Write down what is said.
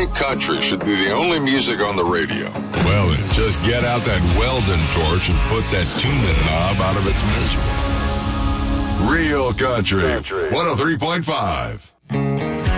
think country should be the only music on the radio? Well, then, just get out that Weldon torch and put that tuning knob out of its misery. Real country. 103.5.